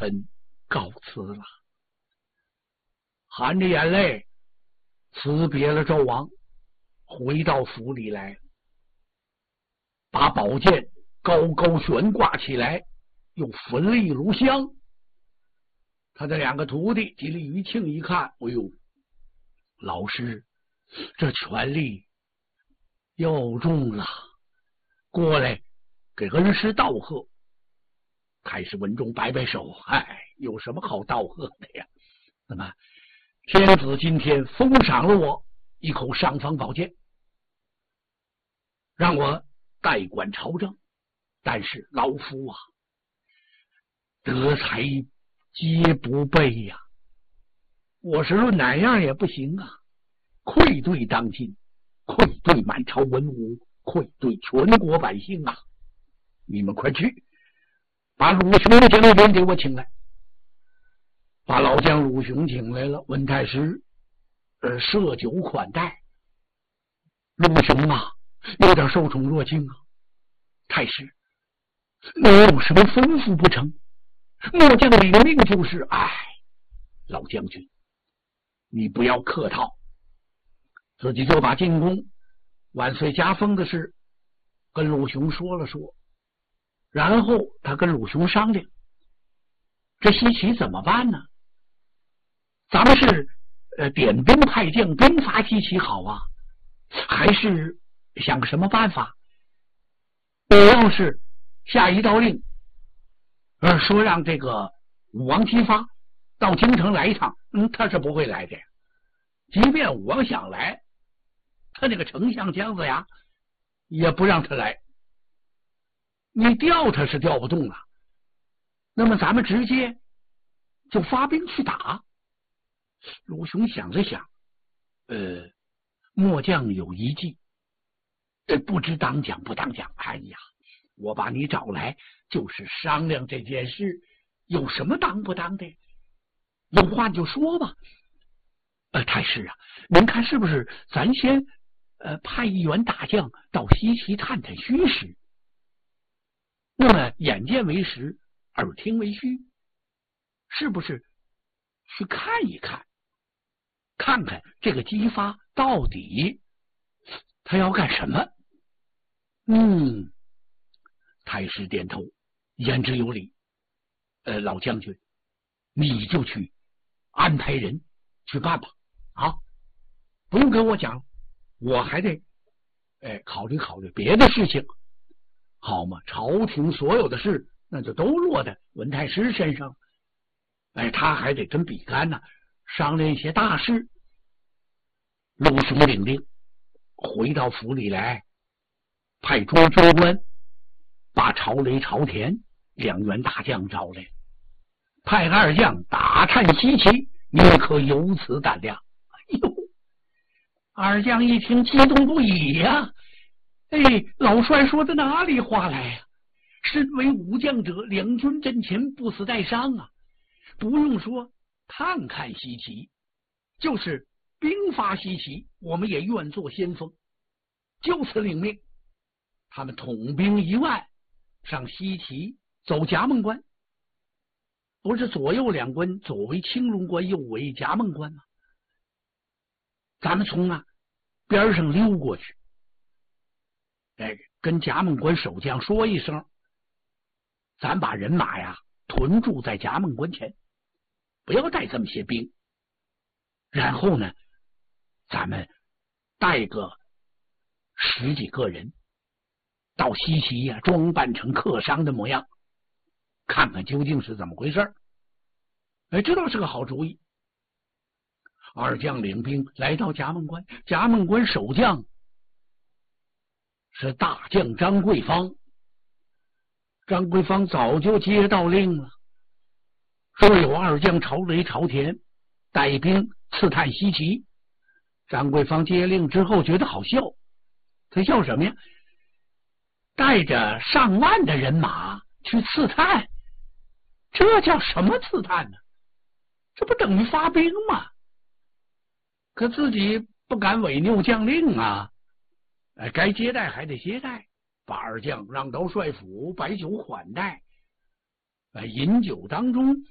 臣告辞了。含着眼泪辞别了纣王，回到府里来，把宝剑高高悬挂起来，又焚了一炉香。他的两个徒弟吉利、余庆一看，哎呦，老师这权力又重了，过来给恩师道贺。开始文中摆摆手，有什么好道贺的呀？那么天子今天封赏了我一口尚方宝剑，让我代管朝政，但是老夫啊，德才皆不备呀，我是论哪样也不行啊，愧对当今，愧对满朝文武，愧对全国百姓啊！你们快去把鲁雄的将军给我请来。把老将鲁雄请来了，文太师设酒款待。鲁雄啊，有点受宠若惊啊。太师，你有什么吩咐不成？末将领命就是。老将军，你不要客套。自己就把进宫万岁加封的事跟鲁雄说了说，然后他跟鲁雄商量，这西岐怎么办呢？咱们是点兵派将兵伐西岐好啊，还是想个什么办法？我要是下一道令，说让这个武王姬发到京城来一趟，他是不会来的。即便武王想来，他那个丞相姜子牙也不让他来。你调他是调不动了，那么咱们直接就发兵去打。鲁雄想了想，末将有一计，不知当讲不当讲。我把你找来就是商量这件事，有什么当不当的？有话就说吧。太师啊，您看是不是咱先派一员大将到西岐探探虚实？那么眼见为实，耳听为虚，是不是去看一看，看看这个姬发到底他要干什么？太师点头，言之有理。老将军，你就去安排人去办吧。不用跟我讲，我还得考虑考虑别的事情，好吗？朝廷所有的事那就都落在文太师身上，他还得跟比干商量一些大事。鲁雄领令回到府里来，派中军官把曹雷、曹田两员大将找来，派二将打探西岐，你可有此胆量？二将一听激动不已呀！老帅说的哪里话来呀？身为武将者，两军阵前不死带伤啊！不用说探看西岐，就是兵发西岐，我们也愿做先锋。就此领命，他们统兵1万上西岐走夹梦关，不是左右两关，左为青龙关，右为夹梦关吗？咱们从边上溜过去，跟夹梦关守将说一声，咱把人马屯驻在夹梦关前，不要带这么些兵。然后呢，咱们带个10几个人到西岐装扮成客商的模样，看看究竟是怎么回事。这倒是个好主意。二将领兵来到夹梦关，夹梦关守将是大将张桂芳。张桂芳早就接到令了，说有二将曹雷、曹田带兵刺探西岐。张桂芳接令之后觉得好笑，他笑什么呀？带着上万的人马去刺探，这叫什么刺探呢？这不等于发兵吗？可自己不敢违拗将令啊！该接待还得接待，把二将让到帅府摆酒款待。饮酒当中